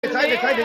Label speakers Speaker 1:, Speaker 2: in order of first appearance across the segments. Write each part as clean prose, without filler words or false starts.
Speaker 1: Haideți! Hai!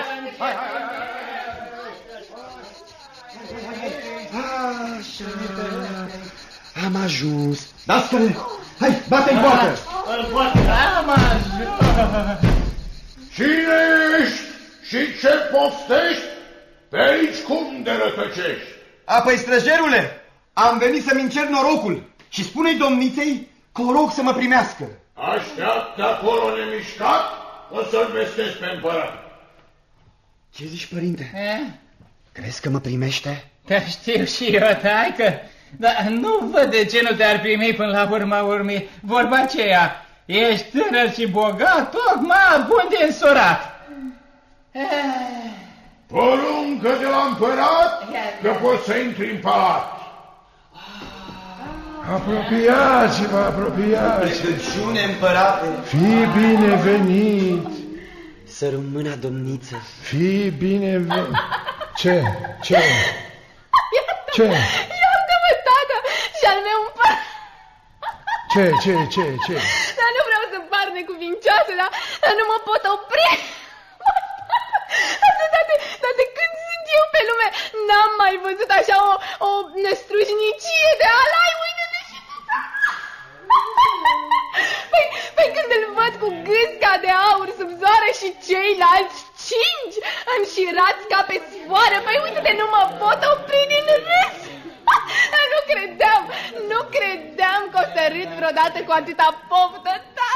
Speaker 1: Așa, am ajuns. Dascăle, hai, bate-i poartă!
Speaker 2: Am ajuns!
Speaker 3: Cine ești și ce poftești? Pe aici cum de rătăcești?
Speaker 1: Apoi, străjerule, am venit să-mi încerc norocul și spune-i domniței că o rog să mă primească.
Speaker 3: Așteaptă acolo nemișcat, o să-l vestesc pe împărat.
Speaker 1: Ce zici, părinte? Crezi că mă primește?
Speaker 2: Da, știu și eu, taică, dar nu văd de ce nu te-ar primi până la urma urmei. Vorba aceea, ești tânăr și bogat, tocmai bun de însurat.
Speaker 3: Poruncă de la împărat că poți să intri în palat.
Speaker 4: Apropiați-vă!
Speaker 1: Plecăciune, împărate!
Speaker 4: Fii binevenit!
Speaker 1: Să rămână, domniță!
Speaker 4: Fii binevenit! Ce?
Speaker 5: Iartă-mă, tată, și-al meu împărat!
Speaker 4: Ce?
Speaker 5: Dar nu vreau să par necuvincioasă, dar nu mă pot opri! Dar de când sunt eu pe lume, n-am mai văzut așa o năstrușnicie de alai, uite-te și tu! Păi când îl văd cu gâsca de aur sub zoară și ceilalți 5 înșirați ca pe sfoară, păi uite-te, nu mă pot opri din râs! Nu credeam că o să râd vreodată cu atâta poftă,